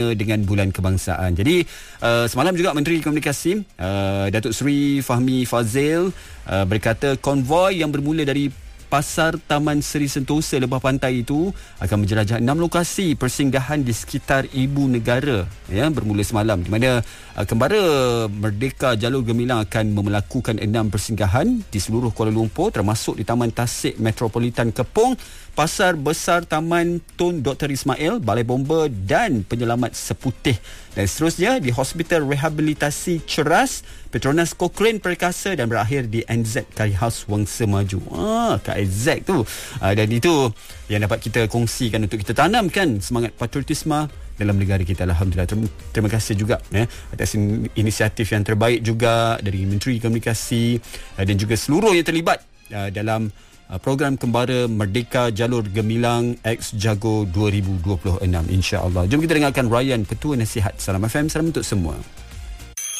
dengan bulan kebangsaan. Jadi semalam juga Menteri Komunikasi Datuk Seri Fahmi Fadzil berkata konvoi yang bermula dari Pasar Taman Seri Sentosa Lebah Pantai itu akan menjelajah 6 lokasi persinggahan di sekitar ibu negara, ya, bermula semalam, di mana Kembara Merdeka Jalur Gemilang akan melakukan 6 persinggahan di seluruh Kuala Lumpur, termasuk di Taman Tasik Metropolitan Kepong, Pasar Besar Taman Tun Dr. Ismail, Balai Bomba dan Penyelamat Seputih. Dan seterusnya di Hospital Rehabilitasi Ceras, Petronas Cochrane Perkasa dan berakhir di NZ Curry House Wangsa Maju. KZ tu. Dan itu yang dapat kita kongsikan untuk kita tanamkan semangat patriotisme dalam negara kita. Alhamdulillah. Terima kasih juga atas inisiatif yang terbaik juga dari Menteri Komunikasi dan juga seluruh yang terlibat dalam program Kembara Merdeka Jalur Gemilang X Jago 2026, insya-Allah. Jom kita dengarkan Ryan, Ketua Nasihat Salam FM. Salam untuk semua.